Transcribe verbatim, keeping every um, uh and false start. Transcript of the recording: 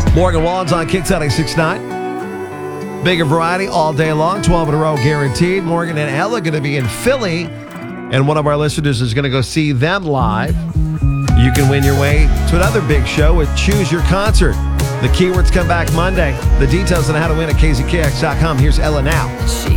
Morgan Wallen's on Kicks ninety-six point nine. Bigger variety all day long, twelve in a row guaranteed. Morgan and Ella going to be in Philly, and one of our listeners is going to go see them live. You can win your way to another big show with Choose Your Concert. The keywords come back Monday. The details on how to win at K Z K X dot com. Here's Ella now. She